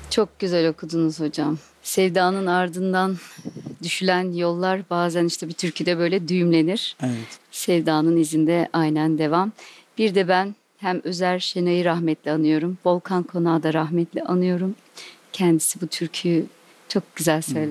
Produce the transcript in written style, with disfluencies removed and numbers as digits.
Çok güzel okudunuz hocam. Sevdanın ardından düşülen yollar bazen işte bir türküde böyle düğümlenir. Evet. Sevdanın izinde aynen devam. Bir de ben hem Özer Şenay'ı rahmetli anıyorum. Volkan Konak'ı da rahmetli anıyorum. Kendisi bu türküyü çok güzel söyler.